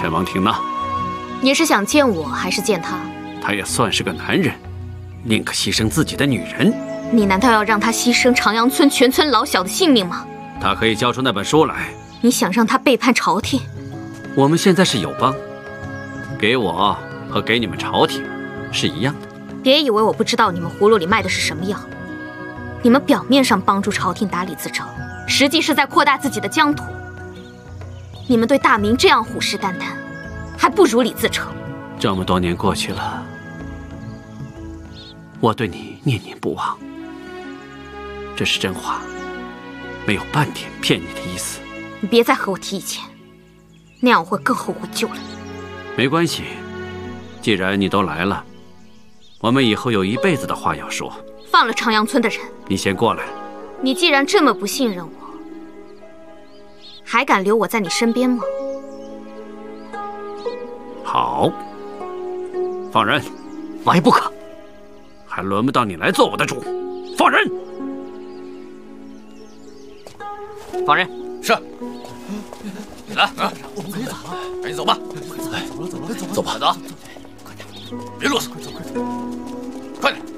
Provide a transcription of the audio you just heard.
陈王庭呢？ 你是想见我还是见他？ 他也算是个男人，宁可牺牲自己的女人。 你难道要让他牺牲长阳村全村老小的性命吗？ 他可以交出那本书来。 你想让他背叛朝廷？ 我们现在是友邦，给我和给你们朝廷是一样的。 别以为我不知道你们葫芦里卖的是什么药。你们表面上帮助朝廷打理自筹，实际是在扩大自己的疆土。你们对大明这样虎视眈眈，还不如李自成。 这么多年过去了，我对你念念不忘，这是真话，没有半点骗你的意思。 你别再和我提以前，那样我会更后悔救了你。 没关系，既然你都来了，我们以后有一辈子的话要说。 放了长阳村的人， 你先过来。 你既然这么不信任我，还敢留我在你身边吗？ 好，放人。 王爷不可， 还轮不到你来做我的主。放人。 放人。 是。来，我们可以走了，赶紧走吧。来，走吧，走吧，快点，别啰嗦，快点。